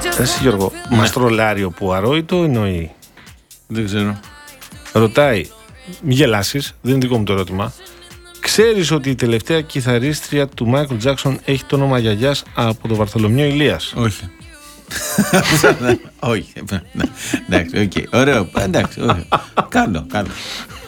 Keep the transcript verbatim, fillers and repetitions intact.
Εσύ Γιώργο, ναι. Μας τρολάρει ο Πουαρό ή το εννοεί? Δεν ξέρω. Ρωτάει, μη γελάσεις, δεν είναι δικό μου το ερώτημα. Ξέρεις ότι η τελευταία κιθαρίστρια του Μάικλ Τζάκσον έχει το όνομα γιαγιάς από τον Βαρθολομιό Ηλίας? Όχι. Όχι. Εντάξει, οκ. Ωραίο. Εντάξει, κάνω, κάνω.